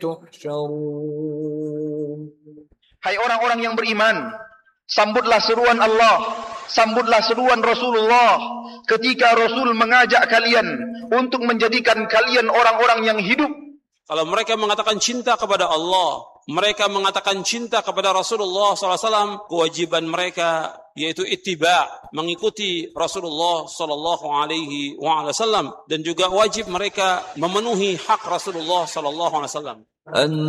تحشرون. Hai orang-orang yang beriman, sambutlah seruan Allah, sambutlah seruan Rasulullah ketika Rasul mengajak kalian untuk menjadikan kalian orang-orang yang hidup. Kalau mereka mengatakan cinta kepada Allah, mereka mengatakan cinta kepada Rasulullah SAW, kewajiban mereka yaitu ittiba, mengikuti Rasulullah SAW, dan juga wajib mereka memenuhi hak Rasulullah SAW.